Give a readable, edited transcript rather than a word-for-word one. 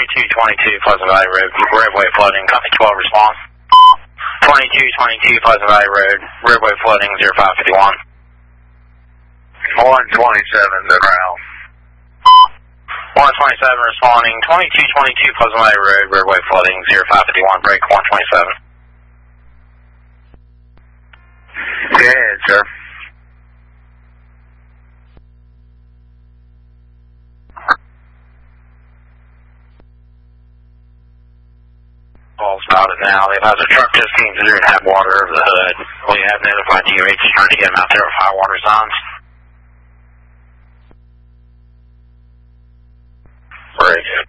2222 Pleasant Valley Road, roadway flooding, copy 12, response. 2222 Pleasant Valley Road, roadway flooding, 0551. 127 to ground. 127 responding, 2222 Pleasant Valley Road, roadway flooding, 0551, break 127. Go ahead, sir. Calls about it now. They've had the truck just came through and had water over the hood. We have notified DOH trying to get them out there with high water zones. Very good.